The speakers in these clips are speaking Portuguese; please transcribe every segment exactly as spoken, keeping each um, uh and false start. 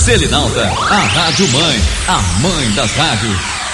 Selinalta, a Rádio Mãe, a mãe das rádios.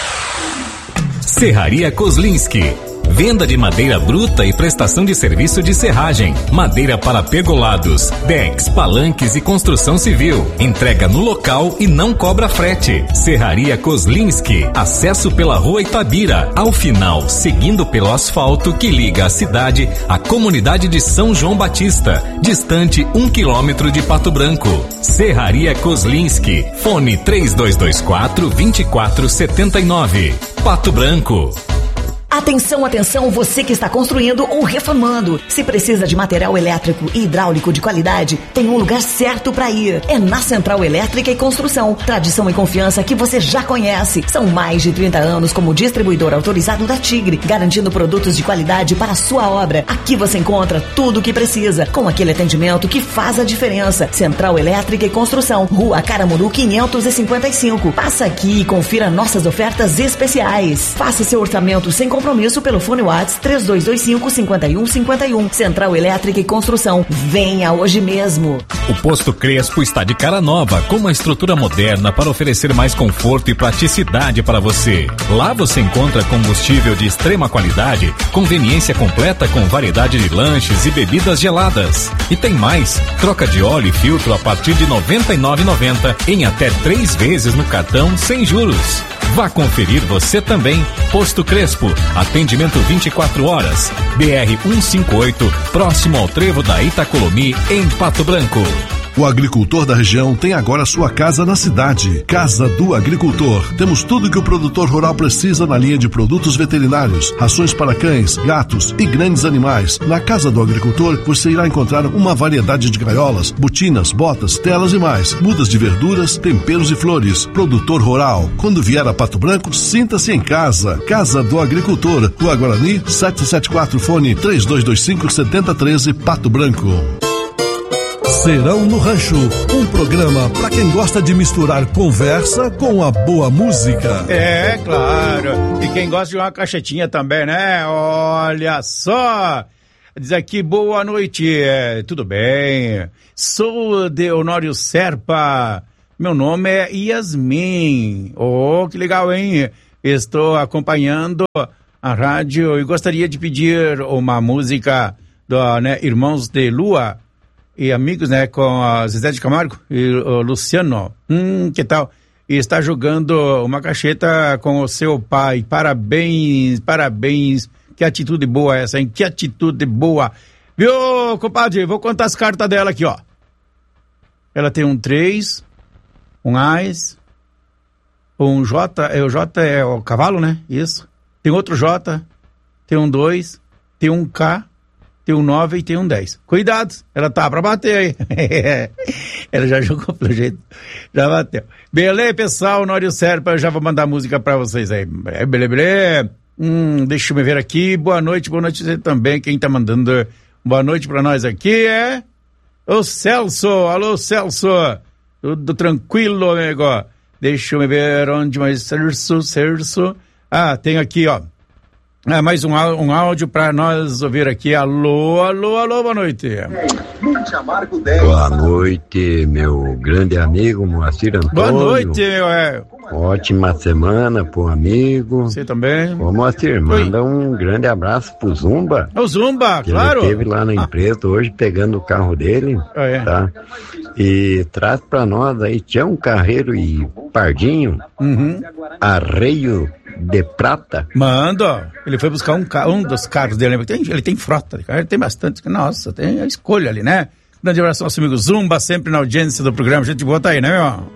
Serraria Kozlinski. Venda de madeira bruta e prestação de serviço de serragem, madeira para pergolados, decks, palanques e construção civil. Entrega no local e não cobra frete. Serraria Kozlinski. Acesso pela rua Itabira. Ao final, seguindo pelo asfalto que liga a cidade à comunidade de São João Batista, distante um quilômetro de Pato Branco. Serraria Kozlinski. Fone três dois dois quatro, dois quatro sete nove. Pato Branco. Atenção, atenção, você que está construindo ou reformando. Se precisa de material elétrico e hidráulico de qualidade, tem um lugar certo para ir. É na Central Elétrica e Construção. Tradição e confiança que você já conhece. São mais de trinta anos como distribuidor autorizado da Tigre, garantindo produtos de qualidade para a sua obra. Aqui você encontra tudo o que precisa, com aquele atendimento que faz a diferença. Central Elétrica e Construção, Rua Caramuru quinhentos e cinquenta e cinco. Passa aqui e confira nossas ofertas especiais. Faça seu orçamento sem compromisso pelo fone WhatsApp três dois dois cinco, cinco um cinco um. Central Elétrica e Construção. Venha hoje mesmo. O Posto Crespo está de cara nova, com uma estrutura moderna para oferecer mais conforto e praticidade para você. Lá você encontra combustível de extrema qualidade, conveniência completa com variedade de lanches e bebidas geladas. E tem mais, troca de óleo e filtro a partir de noventa e nove reais e noventa centavos em até três vezes no cartão sem juros. Vá conferir você também. Posto Crespo, atendimento vinte e quatro horas. B R cento e cinquenta e oito, próximo ao trevo da Itacolomi, em Pato Branco. O agricultor da região tem agora sua casa na cidade. Casa do Agricultor. Temos tudo que o produtor rural precisa na linha de produtos veterinários, rações para cães, gatos e grandes animais. Na Casa do Agricultor você irá encontrar uma variedade de gaiolas, botinas, botas, telas e mais, mudas de verduras, temperos e flores. Produtor rural. Quando vier a Pato Branco, sinta-se em casa. Casa do Agricultor. Rua Guarani, setecentos e setenta e quatro, fone três dois dois cinco, sete zero um três, Pato Branco. Serão no Rancho, um programa para quem gosta de misturar conversa com a boa música. É, claro. E quem gosta de uma cachetinha também, né? Olha só. Diz aqui, boa noite. É, tudo bem? Sou de Honório Serpa. Meu nome é Yasmin. Oh, que legal, hein? Estou acompanhando a rádio e gostaria de pedir uma música do, né, Irmãos de Lua e amigos, né, com a Zezé de Camargo e o Luciano. Hum, que tal? E está jogando uma cacheta com o seu pai. Parabéns, parabéns. Que atitude boa essa, hein? Que atitude boa. Viu, compadre? Vou contar as cartas dela aqui, ó. Ela tem um três, um Ás, um J, é, o J é o cavalo, né? Isso. Tem outro J, tem um dois, tem um K, tem um nove e tem um dez. Cuidado, ela tá pra bater aí. Ela já jogou pelo jeito, já bateu. Beleza, pessoal, Honório Serpa, eu já vou mandar música pra vocês aí. Beleza, beleza. Hum, deixa eu me ver aqui. Boa noite, boa noite você também. Quem tá mandando boa noite pra nós aqui é o Celso. Alô, Celso. Tudo tranquilo, amigo? Deixa eu me ver onde mais. Celso, Celso. Ah, tem aqui, ó. Ah, mais um, um áudio para nós ouvir aqui. Alô, alô, alô, boa noite. Boa noite, meu grande amigo Moacir Antônio. Boa noite, meu é. Ótima semana pro amigo. Você também. Ô, Moacir, manda um grande abraço pro Zumba. O Zumba, que claro. Ele esteve lá na empresa ah. hoje pegando o carro dele. Ah, é. Tá? E traz pra nós aí, Tião Carreiro e Pardinho, uhum. Arreio de Prata. Manda, ele foi buscar um, ca- um dos carros dele, ele tem, ele tem frota, ele tem bastante, nossa, tem a escolha ali, né? Grande abraço ao nosso amigo Zumba, sempre na audiência do programa, gente boa tá aí, né, meu?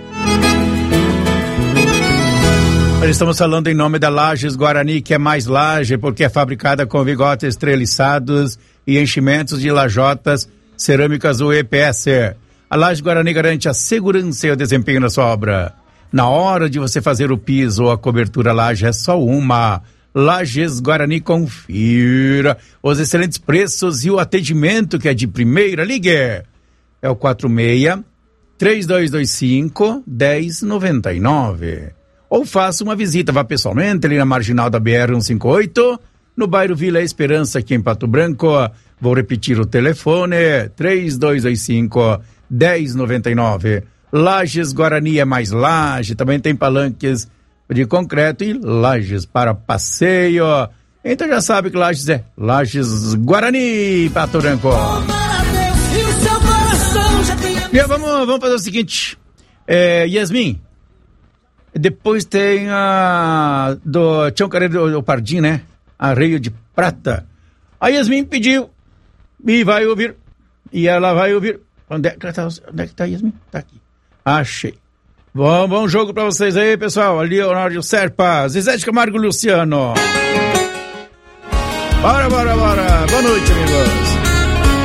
Estamos falando em nome da Lages Guarani, que é mais laje, porque é fabricada com vigotes treliçados e enchimentos de lajotas cerâmicas U E P S. A Lages Guarani garante a segurança e o desempenho na sua obra. Na hora de você fazer o piso ou a cobertura laje é só uma. Lages Guarani, confira os excelentes preços e o atendimento que é de primeira. Ligue! É o quatro seis, três dois dois cinco, um zero nove nove. Ou faça uma visita, vá pessoalmente ali na marginal da B R cento e cinquenta e oito, no bairro Vila Esperança, aqui em Pato Branco. Vou repetir o telefone, três dois dois cinco, um zero nove nove. Lages Guarani é mais laje, também tem palanques de concreto e lajes para passeio. Então já sabe que Lages é Lages Guarani, Pato Branco. E vamos, vamos fazer o seguinte, é, Yasmin, depois tem a do Tião Carreiro do Pardim, né? Arreio de Prata. A Yasmin pediu e vai ouvir. E ela vai ouvir. Onde é que tá, onde é que tá a Yasmin? Tá aqui. Achei. Bom, bom jogo pra vocês aí, pessoal. Leonardo Serpa, Zezé de Camargo e Luciano. Bora, bora, bora. Boa noite, amigos.